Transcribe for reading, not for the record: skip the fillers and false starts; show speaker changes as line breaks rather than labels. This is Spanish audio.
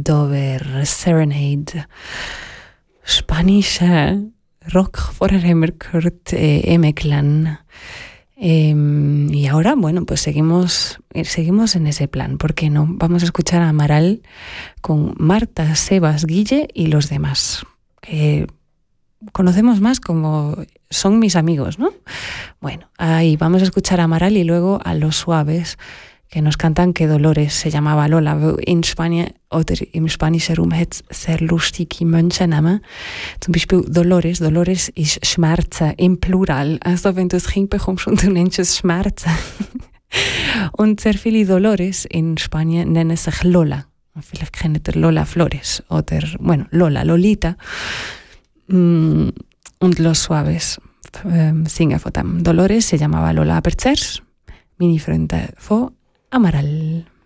Dover Serenade. Spanish rock vorher gehört M-Clan. Y ahora, bueno, pues seguimos en ese plan. ¿Por qué no? Vamos a escuchar a Amaral con Marta, Sebas, Guille y los demás, que conocemos más como Son mis amigos, ¿no? Bueno, ahí vamos a escuchar a Amaral y luego a Los Suaves, que nos cantan que Dolores se llamaba Lola. In Spanje oder im spanischen Raum hat es sehr lustige Menschennamen. Zum Beispiel Dolores. Dolores ist Schmerzen im Plural. Also wenn du ein Kind bekommst und du nennst es Schmerzen. Und sehr viele Dolores in Spanien nennen sich Lola. Vielleicht kennt ihr Lola Flores oder, bueno, Lola, Lolita. Und Los Suaves singen von dem. Dolores se llamaba Lola. Aber zuerst meine Freunde von Amaral.